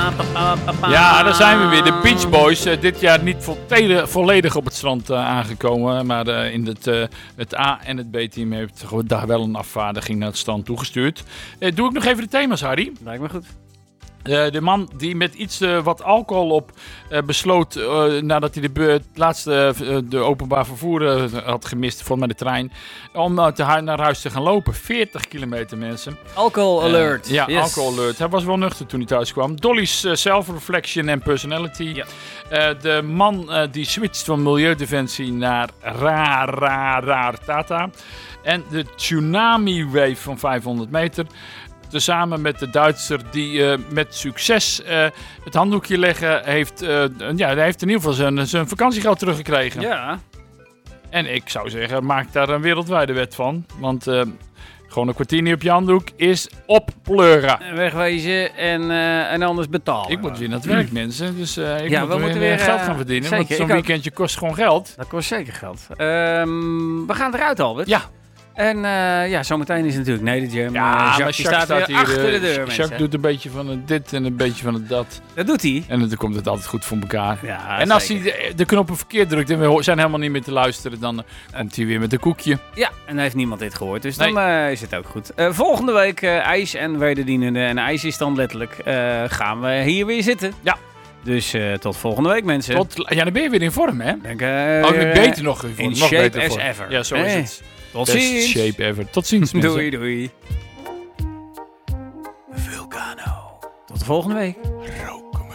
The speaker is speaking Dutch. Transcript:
Ja, daar zijn we weer. De Beach Boys. Dit jaar niet volledig op het strand aangekomen. Maar in het A- en het B-team heeft daar wel een afvaardiging naar het strand toegestuurd. Doe ik nog even de thema's, Harry? Lijkt me goed. De man die met iets wat alcohol op besloot, nadat hij de openbaar vervoer had gemist, volgens mij de trein, om naar huis te gaan lopen. 40 kilometer, mensen. Alcohol alert. Ja, Yes. alcohol alert. Hij was wel nuchter toen hij thuis kwam. Dolly's self-reflection en personality. Ja. De man die switcht van milieudefensie naar raar Tata. En de tsunami wave van 500 meter. Tezamen met de Duitser die met succes het handdoekje leggen heeft. Hij heeft in ieder geval zijn vakantiegeld teruggekregen. Ja. En ik zou zeggen, maak daar een wereldwijde wet van. Want gewoon een kwartier niet op je handdoek is oppleuren. Wegwezen en anders betalen. Ik moet weer naar het werk, mensen. Dus ik Ja, moet we moeten weer geld gaan verdienen. zeker, Want zo'n ik ook. weekendje kost gewoon geld. Dat kost zeker geld. We gaan eruit, Albert. Ja. En zometeen is natuurlijk Nederjam. Ja, maar Jacques die staat weer hier, achter de deur, Jacques mensen. doet een beetje van het dit en een beetje van het dat. Dat doet hij. En dan komt het altijd goed voor elkaar. Ja, En als zeker. hij de knoppen verkeerd drukt en we zijn helemaal niet meer te luisteren, dan komt hij weer met een koekje. Ja, en dan heeft niemand dit gehoord. Dus Nee. dan is het ook goed. Volgende week ijs en wederdienende. En ijs is dan letterlijk. Gaan we hier weer zitten. Ja. Dus tot volgende week, mensen. Dan ben je weer in vorm, hè? Denk, Beter nog in vorm. in nog shape beter as vorm. ever. Ja, zo is Hey. het. Tot Best ziens. shape ever. Tot ziens, mensen. Doei, doei. Vulcano. Tot de volgende week.